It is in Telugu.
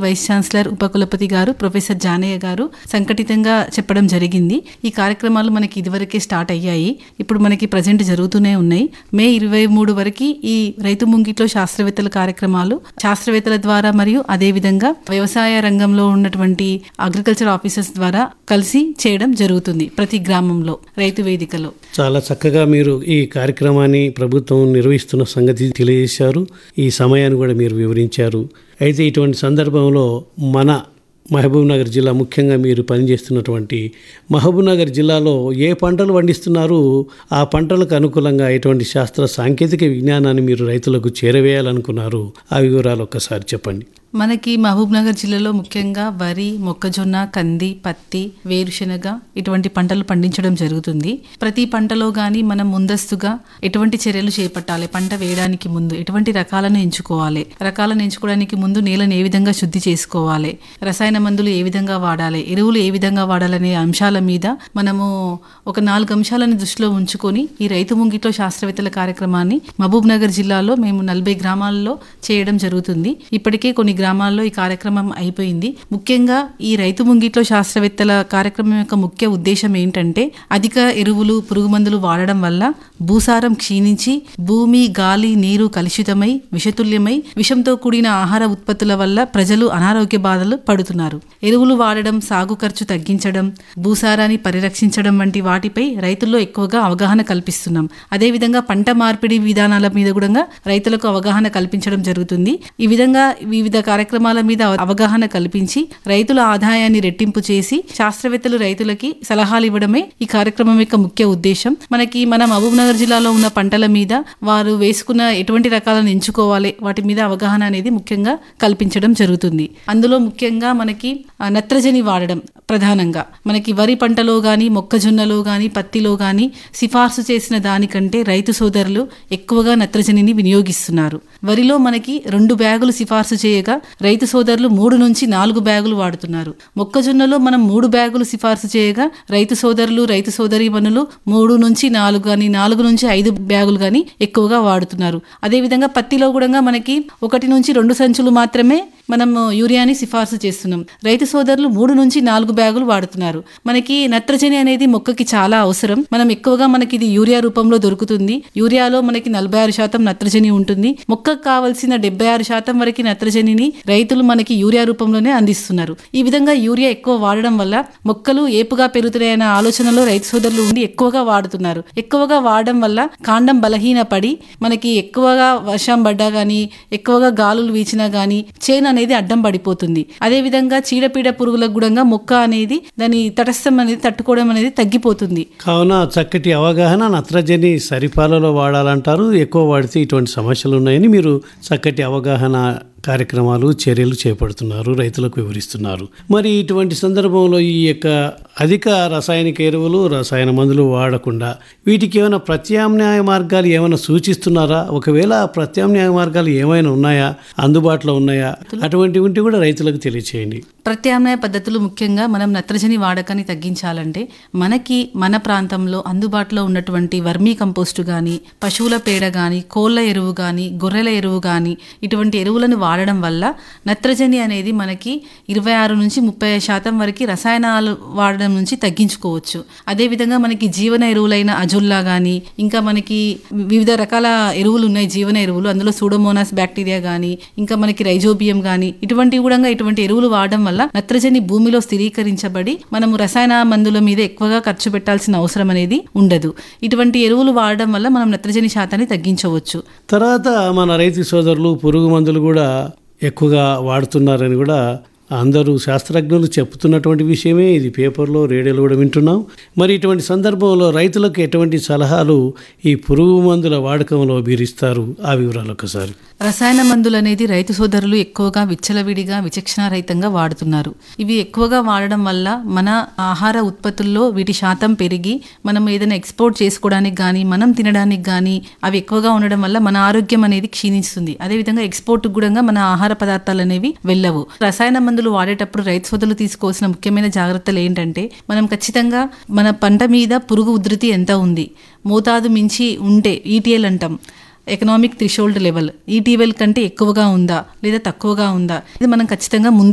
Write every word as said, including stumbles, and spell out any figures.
వైస్ ఛాన్సలర్ ఉపకులపతి గారు ప్రొఫెసర్ జానయ్య గారు సంఘటితంగా చెప్పడం జరిగింది. ఈ కార్యక్రమాలు మనకి ఇదివరకే స్టార్ట్ అయ్యాయి, ఇప్పుడు మనకి ప్రజెంట్ జరుగుతూనే ఉన్నాయి. మే ఇరవై మూడు వరకు ఈ రైతు ముంగిట్లో శాస్త్రవేత్తల కార్యక్రమాలు శాస్త్రవేత్తల ద్వారా మరియు అదేవిధంగా వ్యవసాయ రంగంలో ఉన్నటువంటి అగ్రికల్చర్ ఆఫీసర్స్ ద్వారా కలిసి చేయడం జరుగుతుంది ప్రతి గ్రామంలో రైతు వేదికలో. చాలా చక్కగా మీరు ఈ కార్యక్రమాన్ని ప్రభుత్వం నిర్వహిస్తున్న సంగతి తెలియజేశారు. ఈ సమయాన్ని కూడా మీరు వివరించారు. అయితే ఇటువంటి సందర్భంలో మన మహబూబ్నగర్ జిల్లా, ముఖ్యంగా మీరు పనిచేస్తున్నటువంటి మహబూబ్నగర్ జిల్లాలో ఏ పంటలు పండిస్తున్నారు, ఆ పంటలకు అనుకూలంగా ఎటువంటి శాస్త్ర సాంకేతిక విజ్ఞానాన్ని మీరు రైతులకు చేరవేయాలనుకున్నారు, ఆ వివరాలు ఒక్కసారి చెప్పండి. మనకి మహబూబ్నగర్ జిల్లాలో ముఖ్యంగా వరి, మొక్కజొన్న, కంది, పత్తి, వేరుశనగ ఇటువంటి పంటలు పండించడం జరుగుతుంది. ప్రతి పంటలో కానీ మనం ముందస్తుగా ఎటువంటి చర్యలు చేపట్టాలి, పంట వేయడానికి ముందు ఎటువంటి రకాలను ఎంచుకోవాలి, రకాలను ఎంచుకోవడానికి ముందు నేలను ఏ విధంగా శుద్ధి చేసుకోవాలి, రసాయన మందులు ఏ విధంగా వాడాలి, ఎరువులు ఏ విధంగా వాడాలనే అంశాల మీద మనము ఒక నాలుగు అంశాలను దృష్టిలో ఉంచుకొని ఈ రైతు ముంగిట్లో శాస్త్రవేత్తల కార్యక్రమాన్ని మహబూబ్నగర్ జిల్లాలో మేము నలభై గ్రామాల్లో చేయడం జరుగుతుంది. ఇప్పటికే కొన్ని గ్రామాల్లో ఈ కార్యక్రమం అయిపోయింది. ముఖ్యంగా ఈ రైతు ముంగిట్లో శాస్త్రవేత్తల కార్యక్రమం యొక్క ముఖ్య ఉద్దేశం ఏంటంటే అధిక ఎరువులు, పురుగు మందులు వాడడం వల్ల భూసారం క్షీణించి భూమి, గాలి, నీరు కలుషితమై విషతుల్యమై విషంతో కూడిన ఆహార ఉత్పత్తుల వల్ల ప్రజలు అనారోగ్య బాధలు పడుతున్నారు. ఎరువులు వాడడం, సాగు ఖర్చు తగ్గించడం, భూసారాన్ని పరిరక్షించడం వంటి వాటిపై రైతుల్లో ఎక్కువగా అవగాహన కల్పిస్తున్నాం. అదేవిధంగా పంట మార్పిడి విధానాల మీద కూడా రైతులకు అవగాహన కల్పించడం జరుగుతుంది. ఈ విధంగా వివిధ కార్యక్రమాల మీద అవగాహన కల్పించి రైతుల ఆదాయాన్ని రెట్టింపు చేసి శాస్త్రవేత్తలు రైతులకి సలహాలు ఇవ్వడమే ఈ కార్యక్రమం యొక్క ముఖ్య ఉద్దేశం. మనకి మన మహబూబ్నగర్ జిల్లాలో ఉన్న పంటల మీద వారు వేసుకున్న ఎటువంటి రకాలను ఎంచుకోవాలి, వాటి మీద అవగాహన అనేది ముఖ్యంగా కల్పించడం జరుగుతుంది. అందులో ముఖ్యంగా మనకి నత్రజని వాడడం ప్రధానంగా మనకి వరి పంటలో గాని, మొక్కజొన్నలో గాని, పత్తిలో గాని సిఫార్సు చేసిన దానికంటే రైతు సోదరులు ఎక్కువగా నత్రజనిని వినియోగిస్తున్నారు. వరిలో మనకి రెండు బ్యాగులు సిఫార్సు చేయగా రైతు సోదరులు మూడు నుంచి నాలుగు బ్యాగులు వాడుతున్నారు. మొక్కజొన్నలో మనం మూడు బ్యాగులు సిఫార్సు చేయగా రైతు సోదరులు, రైతు సోదరీమణులు మూడు నుంచి నాలుగు కానీ నాలుగు నుంచి ఐదు బ్యాగులు కానీ ఎక్కువగా వాడుతున్నారు. అదేవిధంగా పత్తిలో కూడా మనకి ఒకటి నుంచి రెండు సంచులు మాత్రమే మనం యూరియాని సిఫార్సు చేస్తున్నాం. రైతు సోదరులు మూడు నుంచి నాలుగు బ్యాగులు వాడుతున్నారు. మనకి నత్రజని అనేది మొక్కకి చాలా అవసరం. మనం ఎక్కువగా మనకి ఇది యూరియా రూపంలో దొరుకుతుంది. యూరియాలో మనకి నలభై ఆరు శాతం నత్రజని ఉంటుంది. మొక్కకు కావలసిన డెబ్బై ఆరు శాతం వరకు నత్రజనిని రైతులు మనకి యూరియా రూపంలోనే అందిస్తున్నారు. ఈ విధంగా యూరియా ఎక్కువ వాడడం వల్ల మొక్కలు ఏపుగా పెరుగుతాయన్న ఆలోచనలో రైతు సోదరులు ఉండి ఎక్కువగా వాడుతున్నారు. ఎక్కువగా వాడడం వల్ల కాండం బలహీన పడి మనకి ఎక్కువగా వర్షం పడ్డా గానీ, ఎక్కువగా గాలులు వీచినా గానీ చేను అనేది అడ్డం పడిపోతుంది. అదే విధంగా చీడపీడ పురుగులకు కూడా మొక్క అనేది దాని తటస్థం అనేది తట్టుకోవడం అనేది తగ్గిపోతుంది. కావున చక్కటి అవగాహన, నత్రజని సరిపాలలో వాడాలంటారు. ఎక్కువ వాడితే ఇటువంటి సమస్యలు ఉన్నాయని మీరు చక్కటి అవగాహన కార్యక్రమాలు, చర్యలు చేపడుతున్నారు, రైతులకు వివరిస్తున్నారు. మరి ఇటువంటి సందర్భంలో ఈ యొక్క అధిక రసాయనిక ఎరువులు, రసాయన మందులు వాడకుండా వీటికి ఏమైనా ప్రత్యామ్నాయ మార్గాలు ఏమైనా సూచిస్తున్నారా? ఒకవేళ ప్రత్యామ్నాయ మార్గాలు ఏమైనా ఉన్నాయా, అందుబాటులో ఉన్నాయా? అటువంటివి ఉంటే కూడా రైతులకు తెలియచేయండి. ప్రత్యామ్నాయ పద్ధతులు ముఖ్యంగా మనం నత్రజని వాడకాన్ని తగ్గించాలంటే మనకి మన ప్రాంతంలో అందుబాటులో ఉన్నటువంటి వర్మీ కంపోస్టు కానీ, పశువుల పేడ కానీ, కోళ్ళ ఎరువు కానీ, గొర్రెల ఎరువు కానీ ఇటువంటి ఎరువులను వాడడం వల్ల నత్రజని అనేది మనకి ఇరవై ఆరు నుంచి ముప్పై శాతం వరకు రసాయనాలు వాడడం నుంచి తగ్గించుకోవచ్చు. అదేవిధంగా మనకి జీవన ఎరువులైన అజొల్లా కానీ, ఇంకా మనకి వివిధ రకాల ఎరువులు ఉన్నాయి జీవన ఎరువులు. అందులో సూడోమోనాస్ బ్యాక్టీరియా కానీ, ఇంకా మనకి రైజోబియం కానీ ఇటువంటివి కూడా ఇటువంటి ఎరువులు వాడడం వల్ల నత్రజని భూమిలో స్థిరీకరించబడి మనము రసాయన మందుల మీద ఎక్కువగా ఖర్చు పెట్టాల్సిన అవసరం అనేది ఉండదు. ఇటువంటి ఎరువులు వాడడం వల్ల మనం నత్రజని శాతాన్ని తగ్గించవచ్చు. తర్వాత మన రైతు సోదరులు పురుగు మందులు కూడా ఎక్కువగా వాడుతున్నారని కూడా అందరూ శాస్త్రజ్ఞులు చెప్తున్నటువంటి విషయమే. ఇది పేపర్లో, రేడియోలో కూడా వింటున్నాం. మరి ఇటువంటి సందర్భంలో రైతులకు ఎటువంటి సలహాలు ఈ పురుగు మందుల వాడకంలో మీరు ఇస్తారు? ఆ వివరాలు ఒకసారి. రసాయన మందులు అనేది రైతు సోదరులు ఎక్కువగా విచ్చలవిడిగా, విచక్షణారహితంగా వాడుతున్నారు. ఇవి ఎక్కువగా వాడడం వల్ల మన ఆహార ఉత్పత్తుల్లో వీటి శాతం పెరిగి మనం ఏదైనా ఎక్స్పోర్ట్ చేసుకోవడానికి కానీ, మనం తినడానికి కానీ అవి ఎక్కువగా ఉండడం వల్ల మన ఆరోగ్యం అనేది క్షీణిస్తుంది. అదేవిధంగా ఎక్స్పోర్ట్ కూడా మన ఆహార పదార్థాలు అనేవి వెళ్ళవు. రసాయన మందులు వాడేటప్పుడు రైతు సోదరులు తీసుకోవాల్సిన ముఖ్యమైన జాగ్రత్తలు ఏంటంటే మనం ఖచ్చితంగా మన పంట మీద పురుగు ఉధృతి ఎంత ఉంది, మోతాదు మించి ఉంటే ఈటీఎల్ అంటాం, ఎకనామిక్ థ్రెషోల్డ్ లెవెల్, ఈటీఎల్ కంటే ఎక్కువగా ఉందా లేదా తక్కువగా ఉందా, ఇది మనం ఖచ్చితంగా ముందు